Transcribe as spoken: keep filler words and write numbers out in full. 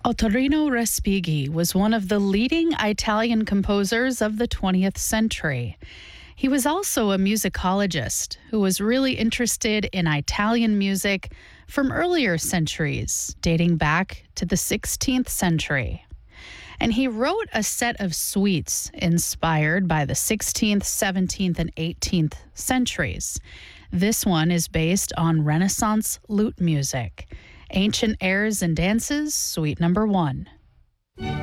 Ottorino Respighi was one of the leading Italian composers of the twentieth century. He was also a musicologist who was really interested in Italian music from earlier centuries, dating back to the sixteenth century. And he wrote a set of suites inspired by the sixteenth, seventeenth, and eighteenth centuries. This one is based on Renaissance lute music. Ancient Airs and Dances, Suite Number One.